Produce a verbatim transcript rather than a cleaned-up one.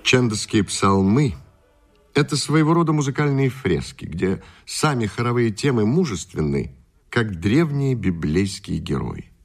Чандовские псалмы – это своего рода музыкальные фрески, где сами хоровые темы мужественны, как древние библейские герои.